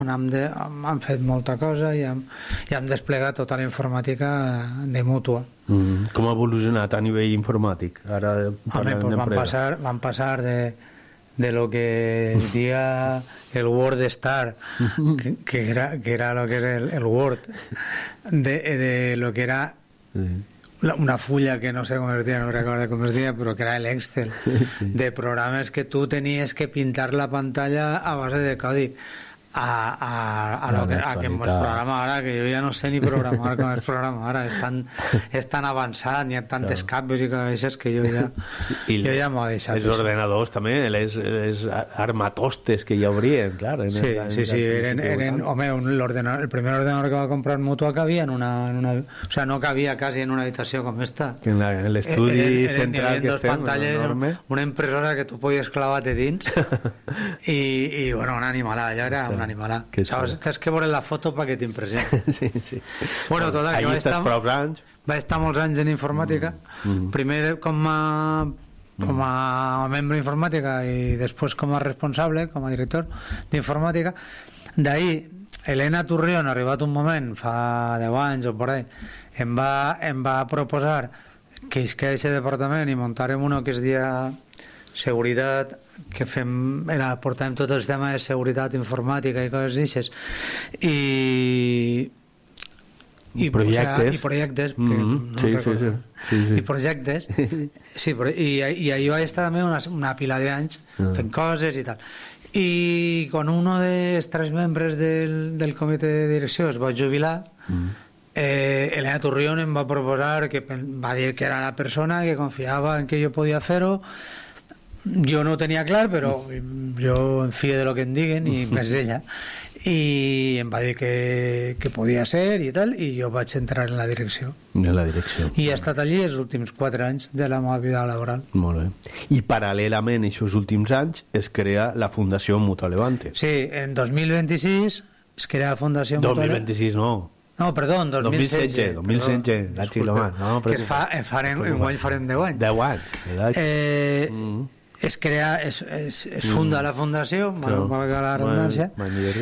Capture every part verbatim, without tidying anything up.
hem, de, hem fet molta cosa i hem, i hem desplegat tota la informàtica de Mútua. Mm. Com ha evolucionat a nivell informàtic? Ara Home, pues van, passar, van passar de, de lo que es dia el Word Star, que, que, era, que era lo que era el, el Word, de, de lo que era... Sí. Una fulla que no sé com es deia, no recordo com es deia, però que era l'Excel, sí. De programes que tu tenies que pintar la pantalla a base de codi. A, a, a, lo que, a que ens programa ara, que jo ja no sé ni programar com es programa ara, és tan, és tan avançat, n'hi ha tantes capes i coses que jo ja, I jo ja m'ho he deixat. Els ordenadors també, les, les armatostes que hi haurien, clar. En sí, el, sí, sí, eren, eren, home, un, el primer ordenador que va comprar en Mútua cabia en una, en una... O sea, no cabia quasi en una habitació com esta. En, la, en l'estudi eren, eren, central que estem, pantalles, enorme. Una impressora que tu podies clavar-te dins i, i, bueno, una animalada, ja era una animalada. Que Saps, tens que veure la foto perquè t'impressioni. Sí, sí. Bueno, total, allí estàs prou anys. Va estar molts anys en informàtica, mm. primer com a, com a membre d'informàtica i després com a responsable, com a director d'informàtica. D'ahir, Elena Turrión, ha arribat un moment, fa deu anys o por ahí, em va, em va proposar que es quedi aquest departament i muntarem uno que es dia seguretat, que fem, era, portàvem tot el tema de seguretat informàtica i coses d'aixes i i projectes, o sea, i projectes mm -hmm. que no sí, sí, sí. Sí, sí. i projectes sí, però, i, i ahir vaig estar també una, una pila d'anys mm. fent coses i tal, i quan uno dels tres membres del, del comitè de direcció es va jubilar mm. eh, Elena Turrión em va proposar, que va dir que era la persona que confiava en que jo podia fer-ho. Jo no ho tenia clar, però jo em fio de lo que em diguen i més ella, i em va dir que, que podia ser i tal, i jo vaig entrar en la direcció en la direcció i he estat allí els últims quatre anys de la meva vida laboral. Molt bé. I paral·lelament a aquests últims anys es crea la Fundació Mútua Levante. Sí, en dos mil vint-i-sis es crea la Fundació Mútua Levante. dos mil vint-i-sis no No, perdó, en dos mil setze. dos mil setze, la xilomà. No, que fa, farem, en guany farem deu anys. deu anys. Eh... Mm. Es crea, es, es, es funda mm. la fundació, bueno, valga la redundància,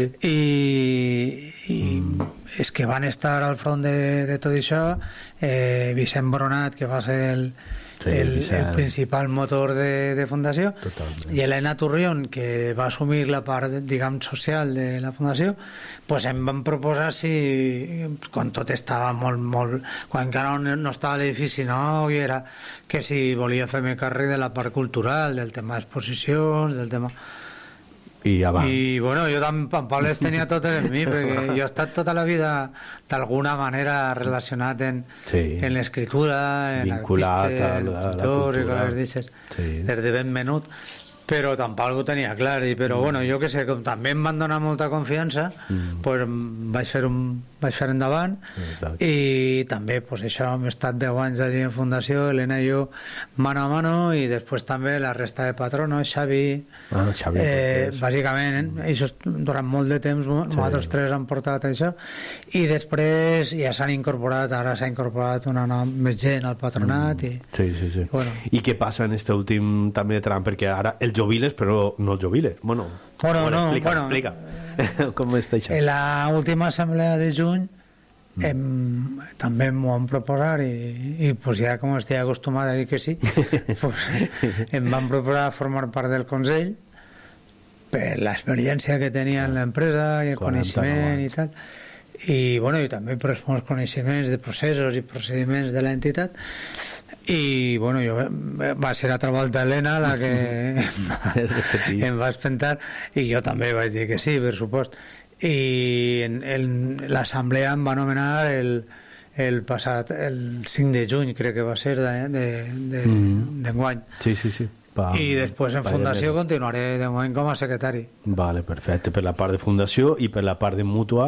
i, i mm. és que van estar al front de, de tot això eh, Vicent Bronat, que va ser el, sí, el, el principal motor de, de fundació. Totalment. I Elena Turrión, que va assumir la part, diguem, social de la fundació, pues em van proposar si, quan tot estava molt, molt, quan encara no, no estava l'edifici nou, i era que si volia fer-me càrrec de la part cultural, del tema d'exposicions, del tema... I avant. I bueno, jo tampoc les tenia totes en mi, perquè jo he estat tota la vida d'alguna manera relacionat en, sí. en l'escriptura, en vinculat artista, en pintor i coses d'aixes, sí. des de ben menut, però tampoc ho tenia clar, i, però mm. bueno, jo que sé, com també em van donar molta confiança, mm. pues vaig fer un vaig fer endavant. Exacte. I també pues, això, hem estat deu anys allí en fundació, Elena i jo mano a mano, i després també la resta de patronos, Xavi, ah, Xavi eh, bàsicament mm. això, durant molt de temps sí. nosaltres tres han portat això, i després ja s'han incorporat, ara s'ha incorporat una nova, més gent al patronat. Mm. I, sí, sí, sí. Bueno. I què passa en este últim també tram? Perquè ara el jubiles però no el jubiles. Bueno, bueno, bueno, no, explica, bueno, explica. Com està això? En l'última assemblea de juny mm. em, també m'ho van proposar i, i pues ja com estic acostumat a dir que sí, pues, em van proposar formar part del Consell per l'experiència que tenia en l'empresa i el coneixement i tal, i, bueno, i també per els meus coneixements de processos i procediments de l'entitat. I bueno, jo, va ser altra volta Elena la que em va espentar, i jo també vaig dir que sí, per supost, i en, en l'assemblea em va nomenar el, el passat el cinc de juny, crec que va ser d'enguany de, de, mm. d'enguany. Sí, sí, sí. Pa, i després en fundació continuaré de moment com a secretari. Vale, perfecte, per la part de fundació, i per la part de mútua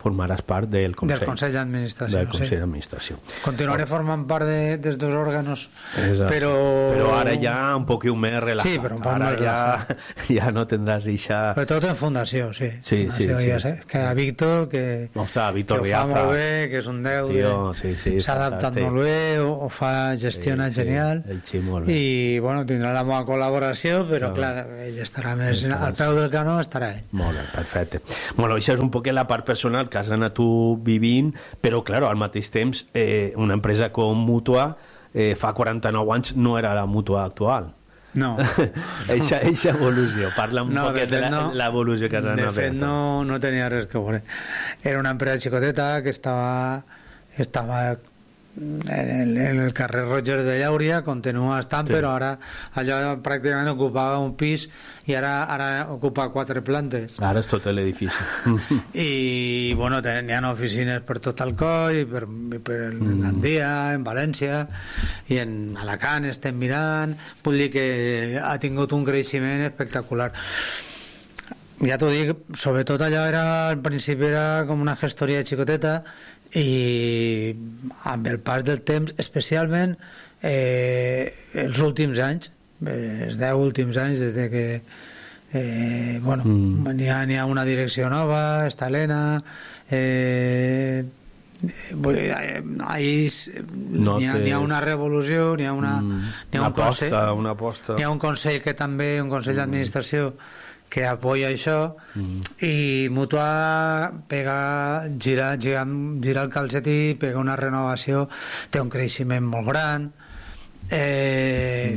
formaràs part del Consell. Del Consell d'Administració. Del Consell sí. d'Administració. Continuaré formant part de, dels dos òrganos, Exacte. però... Però ara ja un poquet més relaxat. Sí, però un poc ara més ja, ja no tindràs eixa... Però tot en fundació, sí. Sí, sí, fundació, sí, ja sé. sí. Que a Víctor, que, Ostres, Víctor que ho fa Riaza. molt bé, que és un deu, Tio, sí, sí, s'ha adaptat fantàstic. molt bé, ho, ho fa, gestiona Sí, sí, genial, el xi molt bé. i bueno, tindrà la meva col·laboració, però Clar. clar, ell estarà més Estaràs. al peu del canó, estarà ell. Molt bé, perfecte. Bueno, això és un poc la part personal que has anat tu vivint, però, clar, al mateix temps, eh, una empresa com Mútua, eh, fa quaranta-nou anys no era la Mútua actual. No. Eixa, eixa evolució, parla un No, poquet de, fet, la- no. l'evolució que has anat De fet, fent. no, no tenia res que veure. Era una empresa xicoteta que estava, estava en el, en el carrer Roger de Llauria, continua estant, Sí. però ara allò pràcticament ocupava un pis i ara ara ocupa quatre plantes. Ara és tot l'edifici. I bueno, ten- n'hi ha oficines per tot el coll, i per, i per el Mm. Gandia, en València i en Alacant estem mirant. Vull dir que ha tingut un creixement espectacular. Ja t'ho dic, sobretot allò era, al principi era com una gestoria xicoteta, i amb el pas del temps, especialment eh, els últims anys, eh, els deu últims anys, des de que eh, bueno, Mm. n'hi ha, n'hi ha una direcció nova, està Helena, eh, vull dir, eh, ahí s- No n'hi ha, té- n'hi ha una revolució, n'hi ha, una, Mm, n'hi ha una un consell, aposta, una aposta. n'hi ha un consell que també, un consell d'administració que apoya això, i Mútua pega, gira, gira, gira el calcetí, pega una renovació, té un creixement molt gran, eh,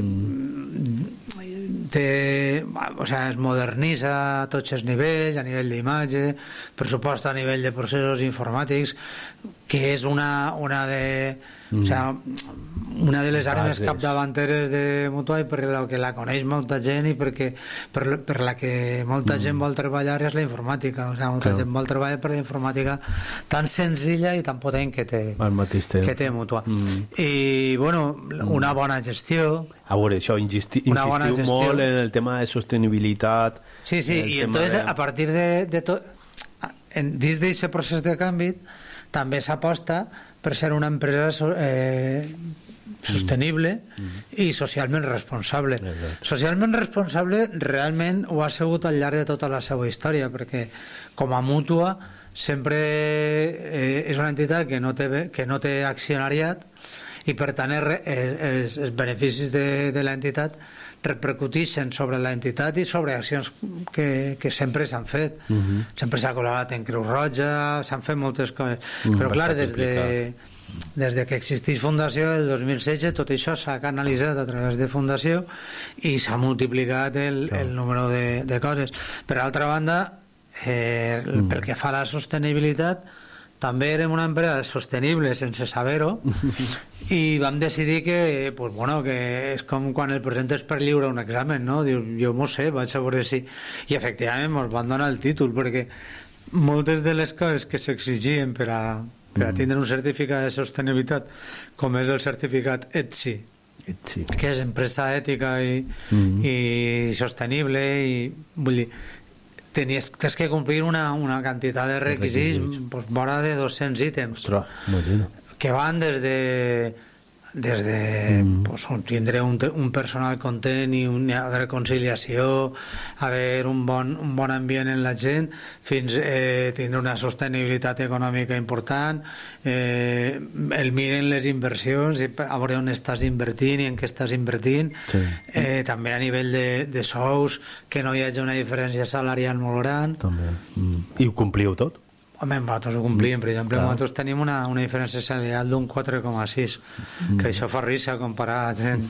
té, o sea, es modernitza a tots els nivells, a nivell d'imatge, pressupost a nivell de processos informàtics, que és una, una de o sea, una de les àrees Bases. capdavanteres de Mútua, i per la que la coneix molta gent, i perquè per, per la que molta mm. gent vol treballar és la informàtica. O sea, molta Clar. gent vol treballar per la informàtica tan senzilla i tan potent que té, Al mateix temps. que té Mútua. Mm. I bueno, una bona gestió. A veure, això, insisti, Una bona insistiu gestió. molt en el tema de sostenibilitat. Sí, sí, el i tema entonces de... a partir de, de tot, dins d'aquest procés de canvi també s'aposta per ser una empresa so- eh, sostenible mm. i socialment responsable. Exacte. Socialment responsable realment ho ha sigut al llarg de tota la seva història, perquè com a mútua sempre eh, és una entitat que no té, que no té accionariat, i per tant els, els, els beneficis de, de l'entitat repercuteixen sobre l'entitat i sobre accions que, que sempre s'han fet. Uh -huh. Sempre s'ha col·laborat en Creu Roja, s'han fet moltes coses, Mm, però clar, bastant des de, des de que existeix Fundació el dos mil setze tot això s'ha canalitzat a través de Fundació i s'ha multiplicat el, Clar. el número de, de coses. Per altra banda, eh, mm. pel que fa a la sostenibilitat, també érem una empresa sostenible sense saber-ho, i vam decidir que, pues, bueno, que és com quan el presentes per lliure un examen, no? Dius, jo m'ho sé, vaig a veure si... I efectivament ens van donar el títol, perquè moltes de les coses que s'exigien per a, per a tindre un certificat de sostenibilitat, com és el certificat E T S I, Sí. que és empresa ètica i, Mm. i sostenible, i vull dir, tenies, tens que complir una, una quantitat de requisits, Requisits. pues, vora de dos-cents ítems, Ostres, imagina. que van des de des de Mm. pues, un- tindre un, te- un personal content i un, haver conciliació, haver un bon, un bon ambient en la gent, fins eh, tindre una sostenibilitat econòmica important, eh, el miren les inversions, i a veure on estàs invertint i en què estàs invertint, Sí. eh, també a nivell de, de sous, que no hi hagi una diferència salarial molt gran. També. Mm. I ho compliu tot? Home, nosaltres ho complim. Per exemple, Clar. nosaltres tenim una, una diferència salarial d'un quatre coma sis, Mm. que això fa risa comparat en,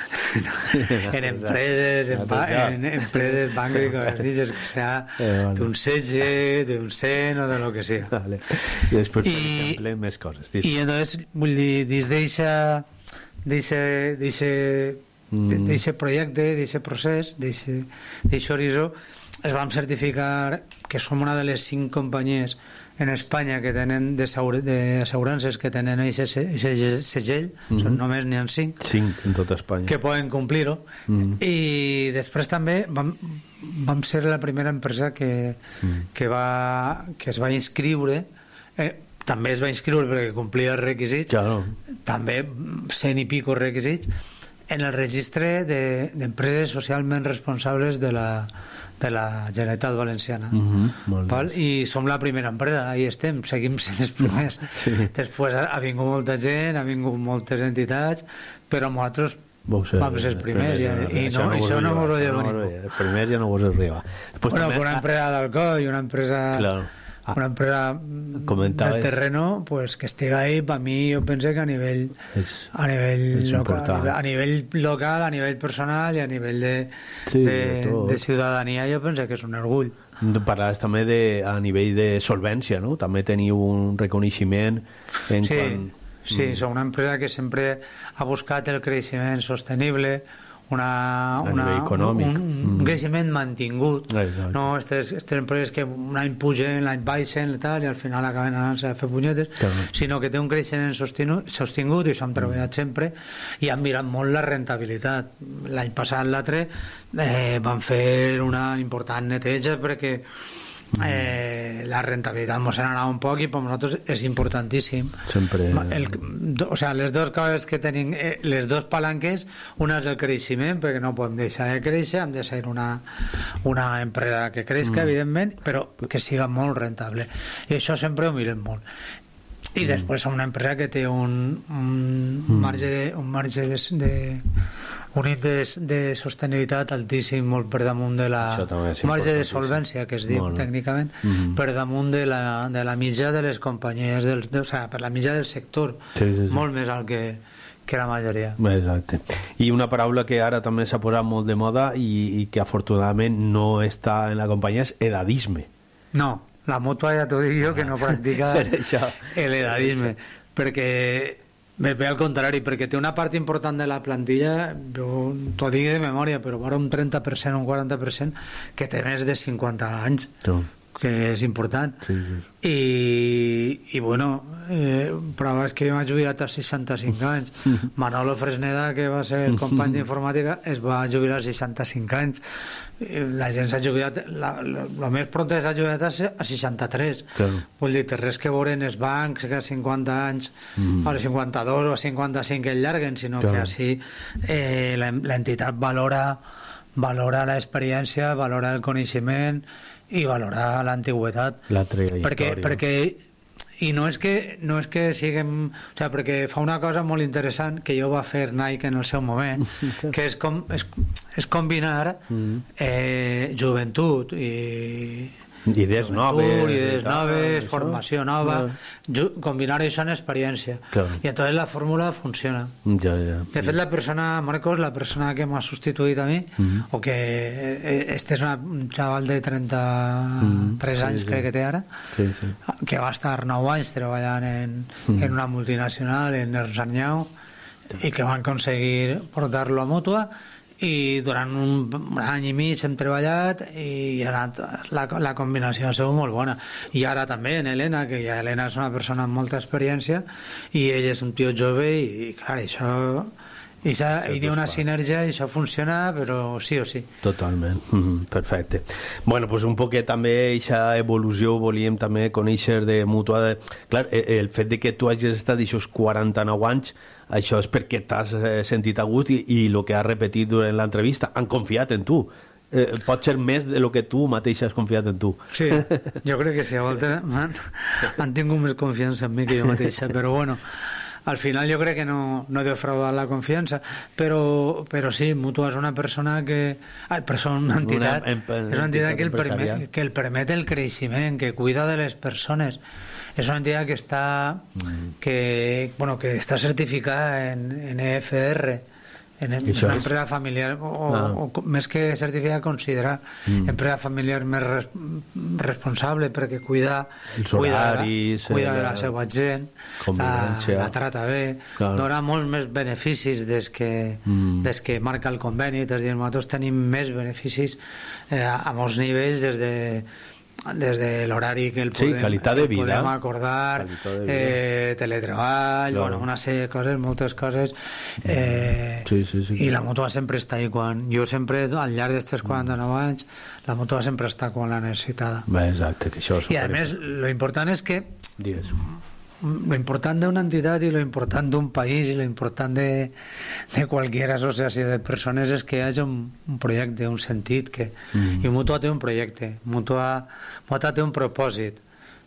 en empreses, en, ba en empreses bànquiques, que sea Eh, vale. d'un setze, d'un cent o de lo que sea. Vale. I després, per I- exemple, més coses. Dis. I entonces, vull dir, dins d'eixa d'eixe Mm. d'eixe projecte, d'eixe procés, d'eixe horitzó, es vam certificar que som una de les cinc companyies en Espanya que tenen d'assegurances que tenen aquest segell, Mhm. són només n'hi ha cinc Cinc en tota Espanya. que poden complir-ho. Mhm. I després també vam, vam ser la primera empresa que, Mhm. que, va, que es va inscriure eh, també es va inscriure perquè complia els requisits, claro. també cent i pico requisits, en el registre de- d'empreses socialment responsables de la, de la Generalitat Valenciana. Mhm, molt bé. Val? I som la primera empresa, ahí estem, seguim sent els primers. Sí. Després ha, ha vingut molta gent, ha vingut moltes entitats, però nosaltres Vau ser vam ser els primers, i, i no, vos això no arriba, mos ho això lleva no ningú. vos ho- Els primers ja no vos arriba. Després Bueno, també- que una empresa d'alcohol i una empresa... Claro. Ah, una empresa mm, comentaves- del terreno, pues que estigui ahí, para mí, jo penso que a nivell És- a nivell és local, important. a nivell local, a nivell personal i a nivell de, Sí, de, de tot. de ciutadania, jo penso que és un orgull. Parlaves també de, a nivell de solvència, no? També teniu un reconeixement en Sí, quan... sí, som una empresa que sempre ha buscat el creixement sostenible, una, A una, nivell econòmic. un, un Mm. creixement mantingut. Exacte. No aquestes, aquestes empreses que un any pugen, l'any baixen i tal, i al final acaben anant-se a fer punyetes, Clar. sinó que té un creixement sostinu, sostingut, i s'han treballat sempre, i han mirat molt la rentabilitat. L'any passat, l'altre, eh, van fer una important neteja perquè eh, la rentabilitat mos n'ha anat un poc, i per nosaltres és importantíssim. Sempre... El, do, o sea, les dues coses que tenim, eh, les dues palanques, una és el creixement, perquè no podem deixar de créixer, hem de ser una, una empresa que creixca, mm. evidentment, però que siga molt rentable. I això sempre ho mirem molt. I mm. després som una empresa que té un, un mm. marge, de, un marge de, de un índex de sostenibilitat altíssim, molt per damunt de la... Això també és un marge de importantíssim. solvència, que es diu Molt. tècnicament, Mhm. per damunt de la, de la mitja de les companyies, del, de, o sigui, per la mitja del sector, Sí, sí, sí. molt més alt que, que la majoria. Exacte. I una paraula que ara també s'ha posat molt de moda i, i que afortunadament no està en la companyia és edadisme. No, la moto ja t'ho dic jo, que no practica Per això. l'edadisme, perquè bé, bé al contrari, perquè té una part important de la plantilla, jo t'ho dic de memòria, però vora un trenta per cent, un quaranta per cent, que té més de cinquanta anys, No. que és important. Sí, sí. I, i bueno, eh, prova és que jo m'he jubilat als seixanta-cinc anys. Manolo Fresneda, que va ser el company d'informàtica, es va jubilar als seixanta-cinc anys. Eh, La gent s'ha jubilat, la, la, la més pront s'ha jubilat a se- a seixanta-tres. Claro. Vull dir, té res que veure en els bancs, que a cinquanta anys, Mm. o a cinquanta-dos o a cinquanta-cinc el llarguen, sinó Claro. que així eh, la- l'entitat valora valora l'experiència, valora el coneixement i valora l'antigüetat. La trajectòria. Perquè, perquè i no és que no és que siguem, o sigui, perquè fa una cosa molt interessant que jo va fer Nike en el seu moment, que és, com, és, és combinar Mm. eh, joventut i Idees noves. joventut, idees i tal, noves, això. formació nova, Ja. ju- combinar això en experiència. Claro. I entonces la fórmula funciona. Ja, ja. De fet, la persona, Marcos, la persona que m'ha substituït a mi, Mhm. o que eh, este és una, un xaval de trenta-tres Mhm, sí, anys, sí. crec que té ara, Sí, sí. que va estar nou anys treballant en, Mhm. en una multinacional, en Ernst and Young, i que van aconseguir portar-lo a Mútua, i durant un, un any i mig hem treballat i ha anat, la, la combinació ha sigut molt bona. I ara també en Helena, que ja Helena és una persona amb molta experiència i ell és un tio jove i, i clar, això i Sí, hi ha una doncs, sinergia i això funciona, però sí o sí. Totalment, mm, perfecte. Bueno, pues un poquet també aquesta evolució volíem també conèixer de mútua. De... Clar, eh, el fet de que tu hagis estat aquests quaranta-nou anys, això és perquè t'has eh, sentit a gust i, i el que has repetit durant l'entrevista, han confiat en tu. Eh, pot ser més de lo que tu mateix has confiat en tu. Sí, jo crec que sí, a voltes han, han tingut més confiança en mi que jo mateixa, però bueno, al final jo crec que no, no he defraudat la confiança, però, però sí, Mútua és una persona que... Ai, persona, una entitat, Una em- és una entitat que el, empresarial. permet, que el permet el creixement, que cuida de les persones. És una entitat que està, que, bueno, que està certificada en, en E F R, en, I és això una és? empresa familiar, o, Ah. o, o més que certificada, considerar Mm. empresa familiar més res, responsable, perquè cuida, Els cuida, de horaris, la, cuida de eh, la seva gent, la, convivència. la trata bé, Clar. dona molts més beneficis des que, Mm. des que marca el conveni. És a dir, nosaltres tenim més beneficis eh, a molts nivells, des de des de l'horari que el Sí, podem, qualitat de el vida. podem acordar, Qualitat de vida. eh, teletreball, Claro. bueno, una sèrie de coses, moltes coses, eh, Sí, sí, sí. i la Mútua sempre està ahí quan... Jo sempre, al llarg d'aquests quaranta-nou anys, la Mútua sempre està quan la necessitada. Bé, exacte, que això és I a més, lo important és que Digues. Lo important d'una entitat i lo important d'un país i lo important de, de qualsevol associació de persones és que hi hagi un, un projecte, un sentit que, mm. i Mutua té un projecte, Mutua, Mutua té un propòsit,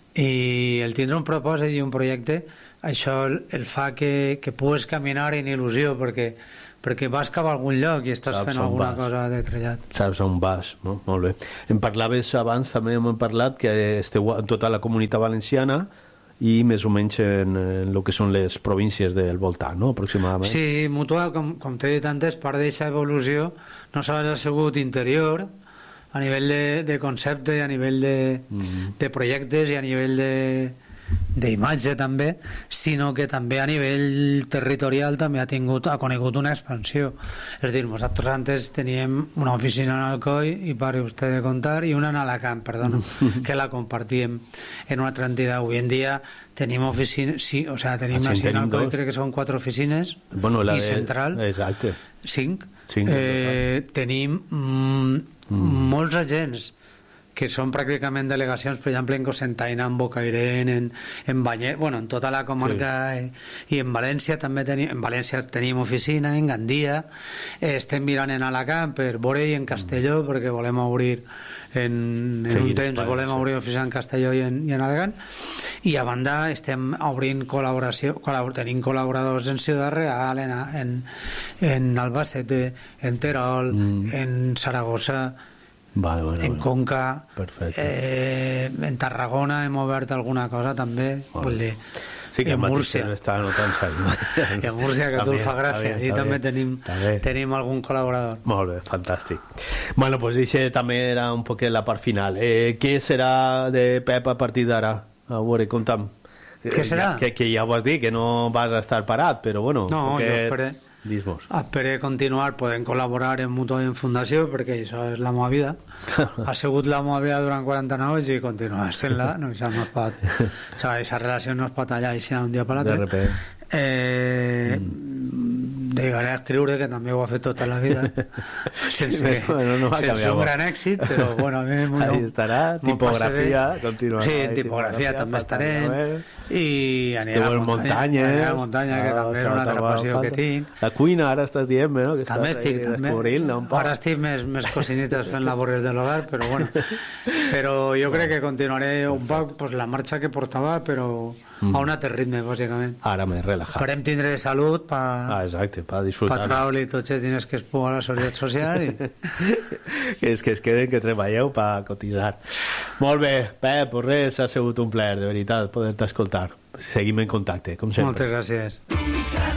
i el tindre un propòsit i un projecte, això el, el fa que, que pugues caminar en il·lusió, perquè perquè vas cap a algun lloc i estàs Saps fent alguna vas. cosa de trellat. Saps on vas, no? Molt bé. Em parlaves abans, també hem parlat que esteu en tota la comunitat valenciana i més o menys en, en el que són les províncies del voltant, no? Aproximadament. Sí, Mutua, com, com t'he dit antes, part d'aquesta evolució no sols ha sigut interior, a nivell de, de concepte, a nivell de, mm. de projectes i a nivell de d'imatge també, sinó que també a nivell territorial també ha tingut, ha conegut una expansió. És a dir, nosaltres antes teníem una oficina en Alcoi, i pare usted de contar, i una en Alacant, perdona, que la compartíem en una altra entitat. Avui en dia tenim oficines, sí, o sea, tenim ah, sí, així en Alcoi, dos. crec que són quatre oficines, bueno, la i de... central, exacte. cinc. cinc eh, tenim mm, mm. molts agents que són pràcticament delegacions, per exemple, en Cocentaina, en Bocairent, en, en Banyer, bueno, en tota la comarca, sí. i, i en València també tenim, en València tenim oficina, en Gandia, eh, estem mirant en Alacant per veure i en Castelló, mm. perquè volem obrir en, en sí, un temps, volem sí. obrir oficina en Castelló i en, i en Alacant, i a banda estem obrint col·laboració, col·labor, tenim col·laboradors en Ciutat Real, en, en, en Albacete, en Terol, mm. en Saragossa, Vale, vale, en vale. Conca, eh, en Tarragona hem obert alguna cosa també, vale. Vull dir, sí, que en Múrcia està notant i en Múrcia, que tu el fa gràcia, i també tenim, tenim algun col·laborador. Molt bé, fantàstic. Bueno, pues això també era un poc la part final. Eh, què serà de Pep a partir d'ara? A veure, conta'm. Què serà? Ja, que, que ja ho has dit, que no vas a estar parat, però bueno... No, perquè... jo esperé. Dis-mos. Espero continuar, podem col·laborar en Mutua i en Fundació, perquè això és la meva vida. Ha sigut la meva vida durant quaranta-nou anys i continuar sent-la. No, això no es pot... Aquesta relació no es pot tallar així d'un dia per l'altre. De repente. Eh, mm. Llegaré a escriure, que també ho ha fet tota la vida, sense, sí, bueno, no sense un gran èxit, però bueno, a mi m'ho ahí estarà, tipografia, continuarà. Sí, en tipografia també estarem, i anirem a muntanya, a muntanya, que també és una altra passió que tinc. La cuina, ara estàs dient, no? Que també estic, també. No? Ara estic més, més cosinites fent labores de l'hogar, però bueno, però jo crec que continuaré un poc pues, la marxa que portava, però mm. a un altre ritme, bàsicament. Ara més relaxat. Esperem tindre salut per ah, exacte, per disfrutar. Per treure-li tots els diners que es puguen a la Seguretat Social. I... que és que es queden, que treballeu per cotitzar. Molt bé, Pep, pues res, ha sigut un plaer, de veritat, poder-te escoltar. Seguim en contacte, com sempre. Moltes gràcies.